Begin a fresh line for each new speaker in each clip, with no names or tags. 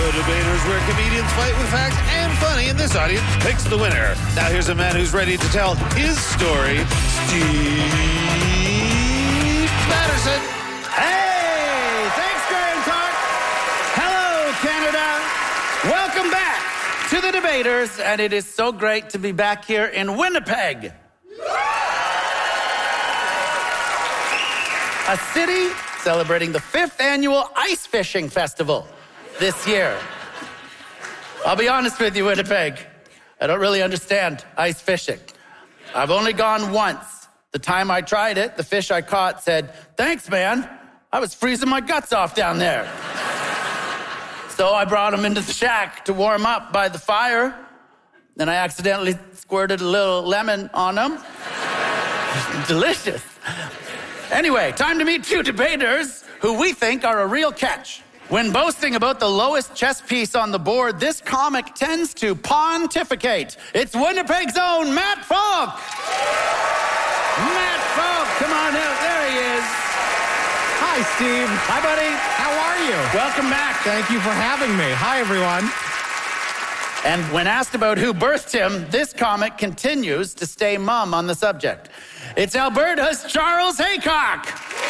The Debaters, where comedians fight with facts and funny, and this audience picks the winner. Now here's a man who's ready to tell his story, Steve Patterson.
Hey, thanks, Graham Clark. Hello, Canada. Welcome back to The Debaters, and it is so great to be back here in Winnipeg. A city celebrating the 5th annual Ice Fishing Festival this year. I'll be honest with you, Winnipeg. I don't really understand ice fishing. I've only gone once. The time I tried it, the fish I caught said, "Thanks, man. I was freezing my guts off down there." So I brought him into the shack to warm up by the fire. Then I accidentally squirted a little lemon on him. Delicious. Anyway, time to meet two debaters who we think are a real catch. When boasting about the lowest chess piece on the board, this comic tends to pontificate. It's Winnipeg's own Matt Falk. Matt Falk, come on out. There he is.
Hi, Steve.
Hi, buddy.
How are you?
Welcome back.
Thank you for having me. Hi, everyone.
And when asked about who birthed him, this comic continues to stay mum on the subject. It's Alberta's Charles Haycock.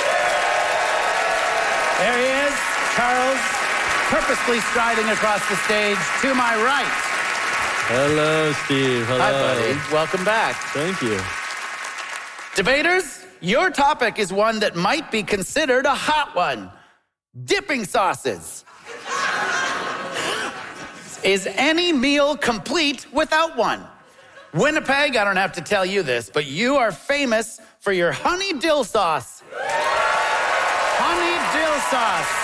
There he is. Charles, purposely striding across the stage to my right.
Hello, Steve. Hello.
Hi, buddy. Welcome back.
Thank you.
Debaters, your topic is one that might be considered a hot one. Dipping sauces. Is any meal complete without one? Winnipeg, I don't have to tell you this, but you are famous for your honey dill sauce. Honey dill sauce.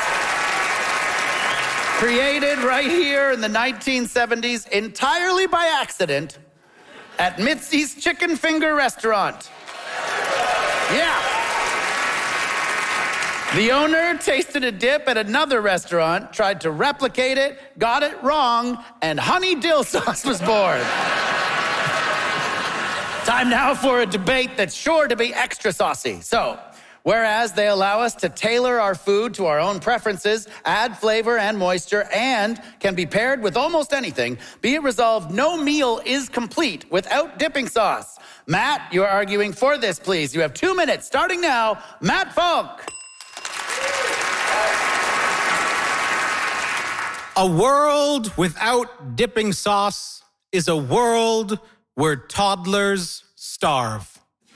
Created right here in the 1970s entirely by accident at Mitzi's Chicken Finger Restaurant. Yeah. The owner tasted a dip at another restaurant, tried to replicate it, got it wrong, and honey dill sauce was born. Time now for a debate that's sure to be extra saucy. So, whereas they allow us to tailor our food to our own preferences, add flavor and moisture, and can be paired with almost anything, be it resolved, no meal is complete without dipping sauce. Matt, you are arguing for this, please. You have 2 minutes, starting now. Matt Falk.
A world without dipping sauce is a world where toddlers starve.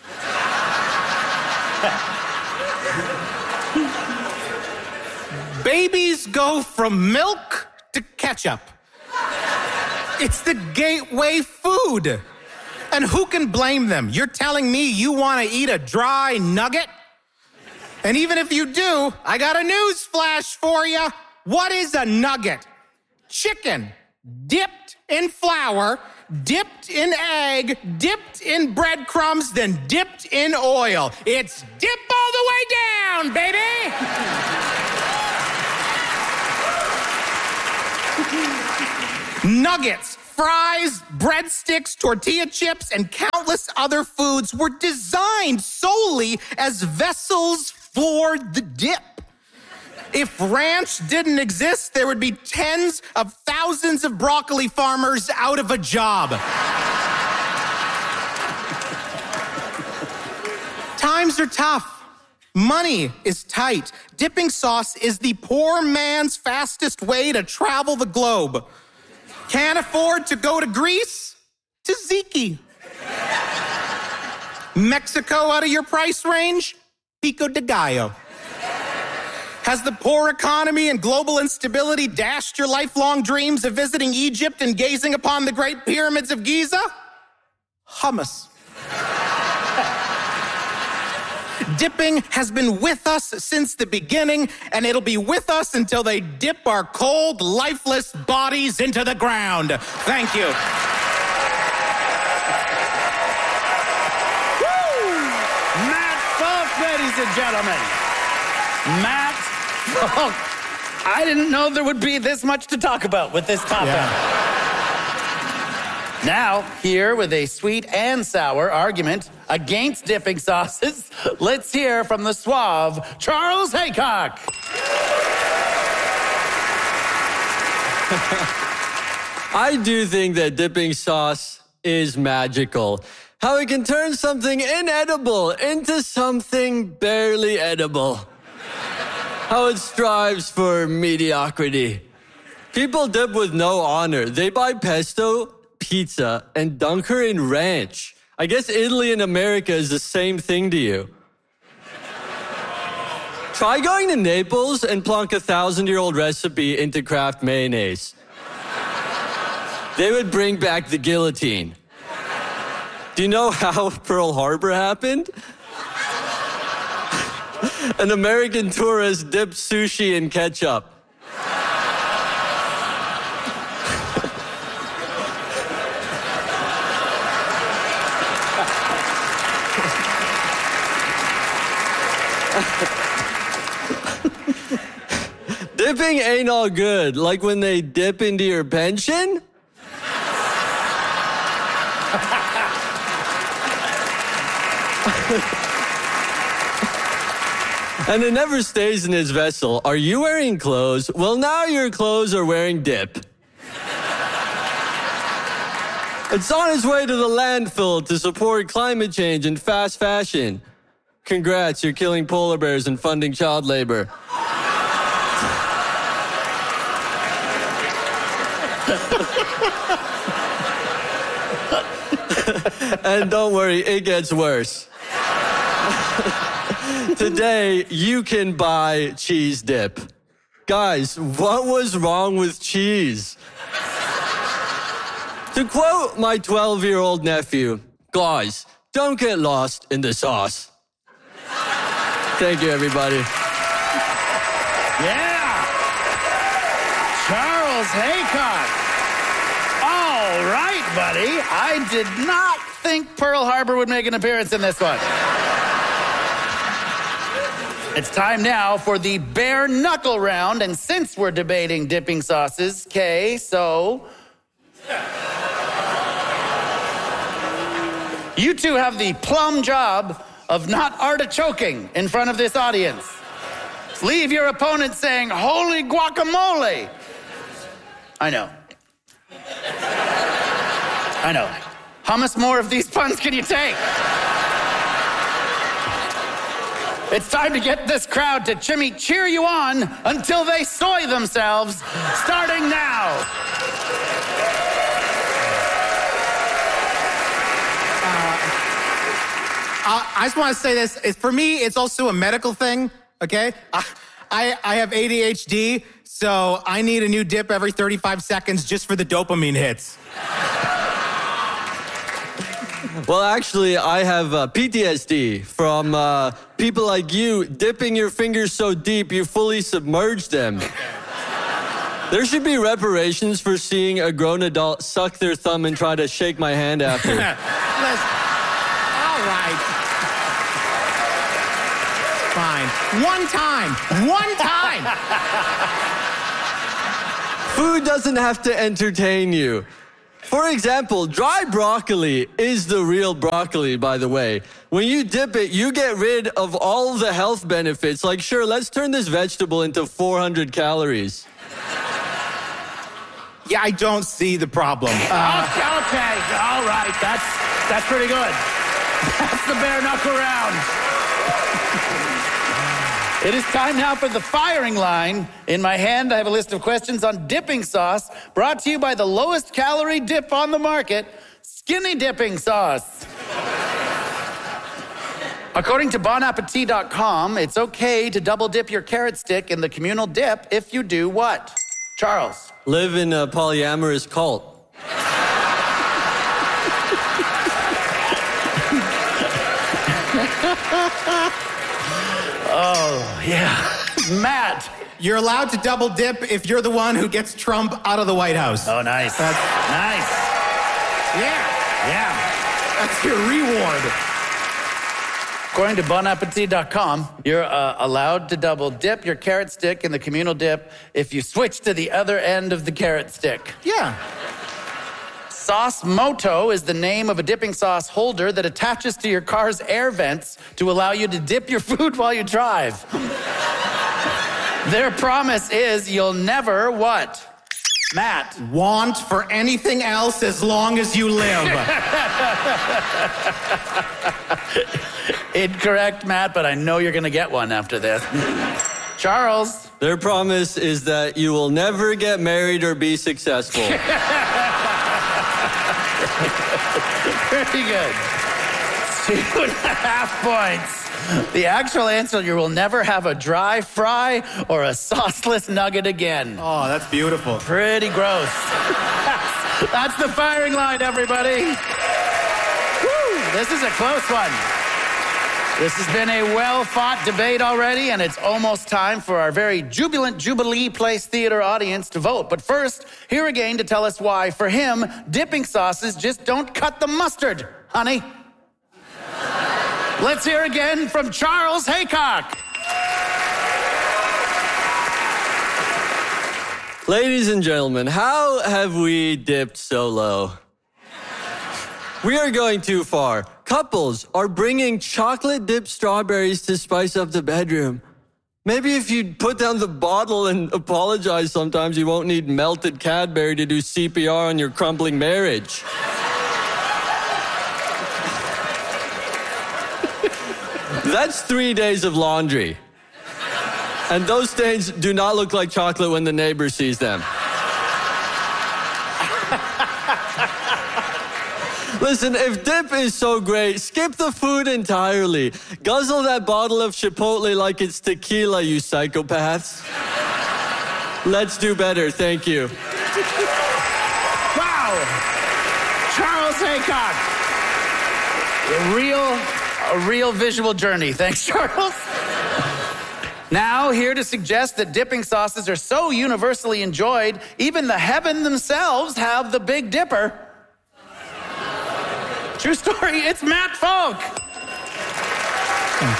Babies go from milk to ketchup. It's the gateway food. And who can blame them? You're telling me you want to eat a dry nugget? And even if you do, I got a news flash for you. What is a nugget? Chicken dipped in flour, dipped in egg, dipped in breadcrumbs, then dipped in oil. It's dip all the way down, baby! Nuggets, fries, breadsticks, tortilla chips, and countless other foods were designed solely as vessels for the dip. If ranch didn't exist, there would be tens of thousands of broccoli farmers out of a job. Times are tough. Money is tight. Dipping sauce is the poor man's fastest way to travel the globe. Can't afford to go to Greece? Tzatziki. Mexico out of your price range? Pico de Gallo. Has the poor economy and global instability dashed your lifelong dreams of visiting Egypt and gazing upon the great pyramids of Giza? Hummus. Dipping has been with us since the beginning, and it'll be with us until they dip our cold, lifeless bodies into the ground. Thank you.
Woo! Matt Falk, ladies and gentlemen. Matt Falk. I didn't know there would be this much to talk about with this topic.
Yeah.
Now, here with a sweet and sour argument against dipping sauces, let's hear from the suave Charles Haycock.
I do think that dipping sauce is magical. How it can turn something inedible into something barely edible. How it strives for mediocrity. People dip with no honor. They buy pesto, pizza, and dunk her in ranch. I guess Italy and America is the same thing to you. Try going to Naples and plunk a 1,000-year-old recipe into Kraft mayonnaise. They would bring back the guillotine. Do you know how Pearl Harbor happened? An American tourist dipped sushi in ketchup. Dipping ain't all good, like when they dip into your pension. And it never stays in his vessel. Are you wearing clothes? Well, now your clothes are wearing dip. It's on its way to the landfill to support climate change and fast fashion. Congrats, you're killing polar bears and funding child labor. And don't worry, it gets worse. Today, you can buy cheese dip. Guys, what was wrong with cheese? To quote my 12-year-old nephew, guys, don't get lost in the sauce. Thank you, everybody.
Yeah! Charles Haycock. All right, buddy. I did not think Pearl Harbor would make an appearance in this one. It's time now for the bare knuckle round, and since we're debating dipping sauces, Kay, so... You two have the plum job of not artichoking in front of this audience. Leave your opponent saying, holy guacamole. I know. How much more of these puns can you take? It's time to get this crowd to cheer you on until they soy themselves, starting now.
I just want to say this. For me, it's also a medical thing, okay? I have ADHD, so I need a new dip every 35 seconds just for the dopamine hits.
Well, actually, I have PTSD from people like you dipping your fingers so deep you fully submerge them. There should be reparations for seeing a grown adult suck their thumb and try to shake my hand after.
All right. Fine. One time.
Food doesn't have to entertain you. For example, dry broccoli is the real broccoli, by the way. When you dip it, you get rid of all the health benefits. Like, sure, let's turn this vegetable into 400 calories.
Yeah, I don't see the problem.
Okay, all right, that's pretty good. That's the bare knuckle round. It is time now for the firing line. In my hand, I have a list of questions on dipping sauce, brought to you by the lowest calorie dip on the market, skinny dipping sauce. According to bonappetit.com, it's okay to double dip your carrot stick in the communal dip if you do what? Charles.
Live in a polyamorous cult.
Oh, yeah. Matt.
You're allowed to double dip if you're the one who gets Trump out of the White House.
Oh, nice. Nice.
Yeah. That's your reward.
According to bonappetit.com, you're allowed to double dip your carrot stick in the communal dip if you switch to the other end of the carrot stick.
Yeah.
Sauce Moto is the name of a dipping sauce holder that attaches to your car's air vents to allow you to dip your food while you drive. Their promise is you'll never what? Matt.
Want for anything else as long as you live.
Incorrect, Matt, but I know you're going to get one after this. Charles.
Their promise is that you will never get married or be successful.
Very good. 2.5 points. The actual answer, you will never have a dry fry or a sauceless nugget again.
Oh, that's beautiful.
Pretty gross. That's the firing line, everybody. Woo, this is a close one. This has been a well-fought debate already, and it's almost time for our very jubilant Jubilee Place Theater audience to vote. But first, here again to tell us why, for him, dipping sauces just don't cut the mustard, honey. Let's hear again from Charles Haycock.
Ladies and gentlemen, how have we dipped so low? We are going too far. Couples are bringing chocolate-dipped strawberries to spice up the bedroom. Maybe if you put down the bottle and apologize sometimes, you won't need melted Cadbury to do CPR on your crumbling marriage. That's 3 days of laundry. And those stains do not look like chocolate when the neighbor sees them. Listen, if dip is so great, skip the food entirely. Guzzle that bottle of Chipotle like it's tequila, you psychopaths. Let's do better, thank you.
Wow! Charles Haycock. A real visual journey. Thanks, Charles. Now, here to suggest that dipping sauces are so universally enjoyed, even the heaven themselves have the Big Dipper. True story, it's Matt Falk.
Thank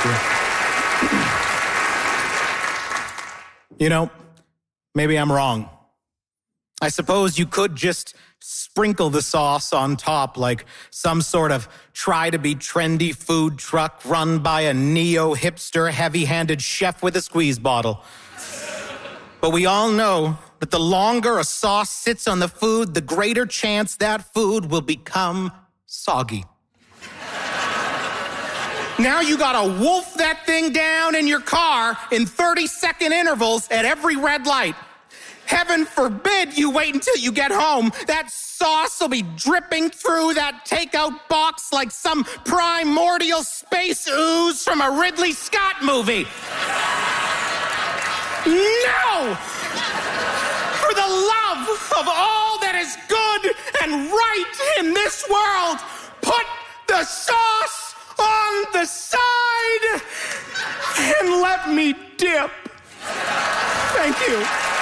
you. You know, maybe I'm wrong. I suppose you could just sprinkle the sauce on top like some sort of try-to-be-trendy food truck run by a neo-hipster, heavy-handed chef with a squeeze bottle. But we all know that the longer a sauce sits on the food, the greater chance that food will become soggy. Now you gotta wolf that thing down in your car in 30-second intervals at every red light. Heaven forbid you wait until you get home. That sauce will be dripping through that takeout box like some primordial space ooze from a Ridley Scott movie. No! For the love of all that is good and right in this world, put the sauce on the side and let me dip. Thank you.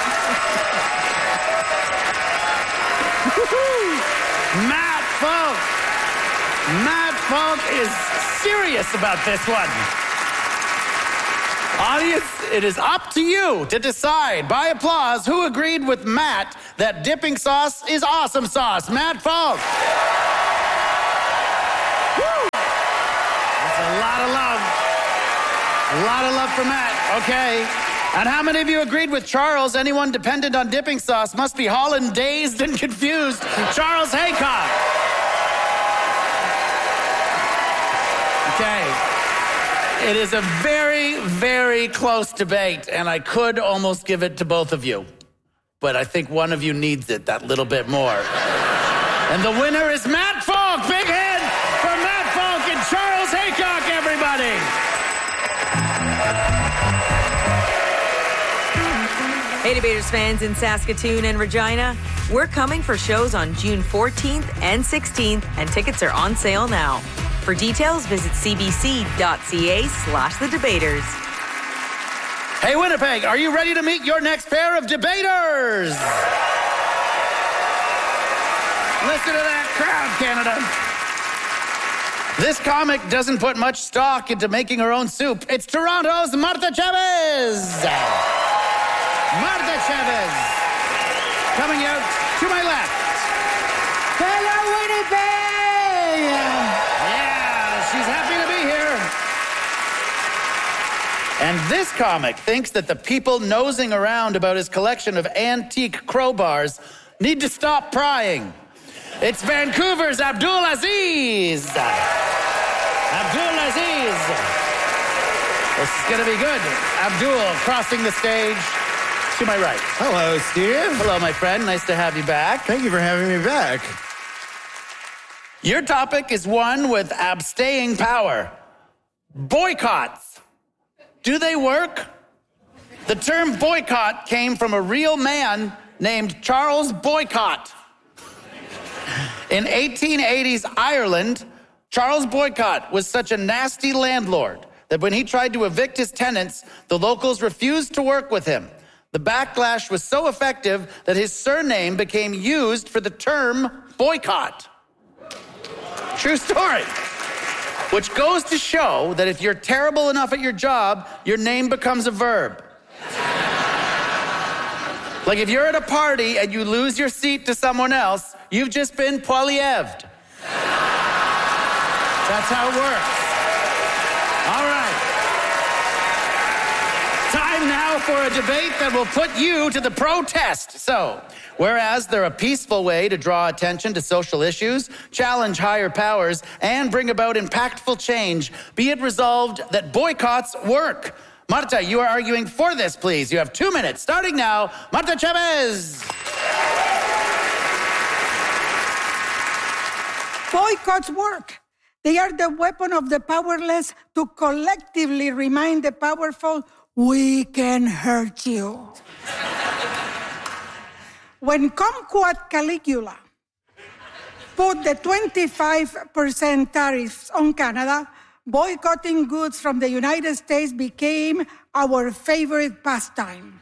Matt Falk is serious about this one. Audience, it is up to you to decide by applause who agreed with Matt that dipping sauce is awesome sauce. Matt Falk. Woo! That's a lot of love. A lot of love for Matt. Okay. And how many of you agreed with Charles? Anyone dependent on dipping sauce must be Holland dazed and confused. Charles Haycock. Okay. It is a very, very close debate, and I could almost give it to both of you. But I think one of you needs it that little bit more. And the winner is Matt Falk. Big hand for Matt Falk and Charles Haycock, everybody.
Hey, Debaters fans in Saskatoon and Regina, we're coming for shows on June 14th and 16th, and tickets are on sale now. For details, visit cbc.ca/thedebaters.
Hey, Winnipeg, are you ready to meet your next pair of debaters? Listen to that crowd, Canada. This comic doesn't put much stock into making her own soup. It's Toronto's Martha Chavez. Martha Chavez, coming out to my left. Hello, Winnipeg! Yeah, she's happy to be here. And this comic thinks that the people nosing around about his collection of antique crowbars need to stop prying. It's Vancouver's Abdul Aziz. Abdul Aziz. This is going to be good. Abdul crossing the stage to my right.
Hello, Steve.
Hello, my friend. Nice to have you back.
Thank you for having me back.
Your topic is one with abstaying power. Boycotts. Do they work? The term boycott came from a real man named Charles Boycott. In 1880s Ireland, Charles Boycott was such a nasty landlord that when he tried to evict his tenants, the locals refused to work with him. The backlash was so effective that his surname became used for the term boycott. True story. Which goes to show that if you're terrible enough at your job, your name becomes a verb. Like if you're at a party and you lose your seat to someone else, you've just been poilievred. That's how it works. All right. Time now for a debate that will put you to the protest. So, whereas they're a peaceful way to draw attention to social issues, challenge higher powers, and bring about impactful change, be it resolved that boycotts work. Marta, you are arguing for this, please. You have 2 minutes. Starting now, Marta Chavez.
Boycotts work. They are the weapon of the powerless to collectively remind the powerful, we can hurt you. When Kumquat Caligula put the 25% tariffs on Canada, boycotting goods from the United States became our favorite pastime.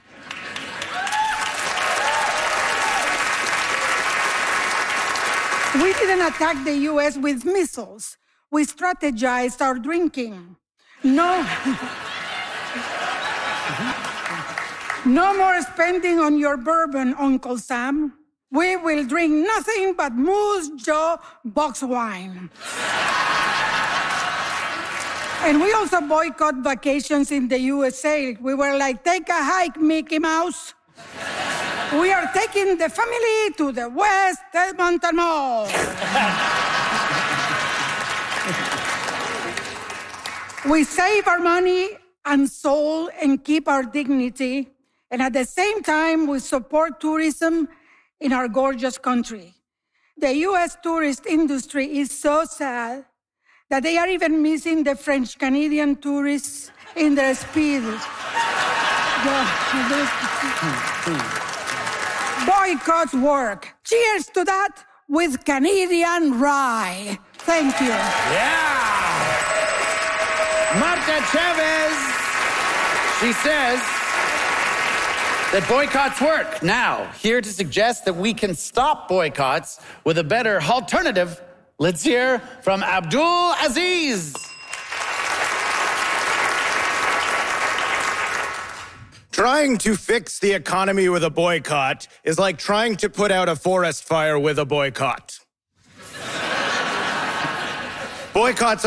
We didn't attack the U.S. with missiles. We strategized our drinking. No more spending on your bourbon, Uncle Sam. We will drink nothing but Moose Jaw box wine. And we also boycott vacations in the USA. We were like, take a hike, Mickey Mouse. We are taking the family to the West Edmonton Mall. We save our money and soul and keep our dignity. And at the same time, we support tourism in our gorgeous country. The U.S. tourist industry is so sad that they are even missing the French-Canadian tourists in their speed. Boycotts work. Cheers to that with Canadian rye. Thank you.
Yeah. Marta Chavez. She says that boycotts work. Now, here to suggest that we can stop boycotts with a better alternative, let's hear from Abdul Aziz.
Trying to fix the economy with a boycott is like trying to put out a forest fire with a boycott. Boycotts